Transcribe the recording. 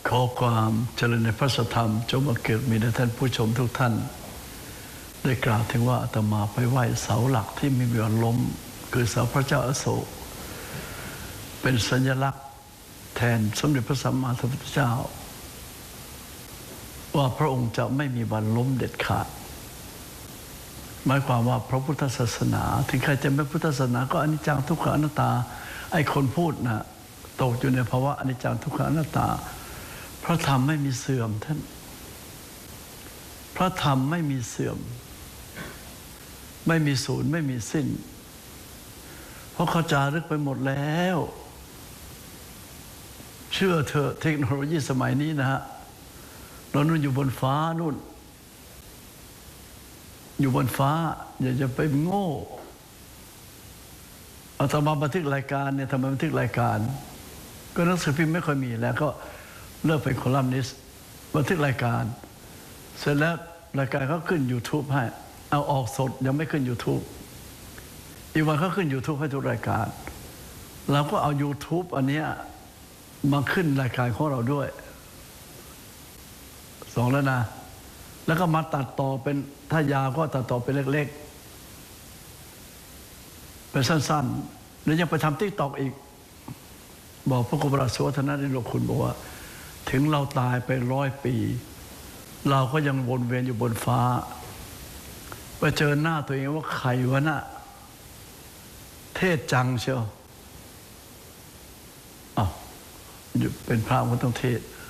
ขอความเจริญในพระธรรมจงบังเกิดมีแด่ท่านผู้ชมทุกท่านได้กล่าวถึงว่าอาตมาไปไหว้เสาหลักที่ไม่มีวันล้มคือเสาพระเจ้าอโศกเป็นสัญลักษณ์แทนสมเด็จพระสัมมาสัมพุทธเจ้าว่าพระองค์จะไม่มีวันล้มเด็ดขาดหมายความว่าพระพุทธศาสนาถึงใครจะไม่พุทธศาสนาก็อนิจจังทุกขังอนัตตาไอ้คนพูดนะตกอยู่ในภาวะอนิจจังทุกขังอนัตตาพระธรรมไม่มีเสื่อมท่านพระธรรมไม่มีเสื่อมไม่มีศูนย์ไม่มีสิ้นเพราะเขาจารึกไปหมดแล้วเชื่อเถอะเทคโนโลยีสมัยนี้นะฮะเรานู่นอยู่บนฟ้านู่นอยู่บนฟ้าอย่าจะไปโง่อาตมาบันทึกรายการเนี่ยทำไมบันทึกรายการก็หนังสือพิมพ์ไม่ค่อยมีแล้วก็เลิกเป็นคอลัมนิสต์บันทึกรายการเสร็จแล้วรายการเขาขึ้น YouTube ให้เอาออกสดยังไม่ขึ้น YouTube อีกวันเขาขึ้น YouTube ให้ทุกรายการเราก็เอา YouTube อันเนี้ยมาขึ้นรายการของเราด้วยสองแล้วนะแล้วก็มาตัดต่อเป็นถ้ายาวก็ตัดต่อเป็นเล็กๆเป็นสั้นๆแล้วยังไปทำTikTokอีกบอกพระโคบราชวัฒนดิโลคุณบอกว่าถึงเราตายไป100 ปีเราก็ยังวนเวียนอยู่บนฟ้าไปเจอหน้าตัวเองว่าใครวะน่ะเทศจังเชียวอ้าวเป็นพระก็ต้องเทศ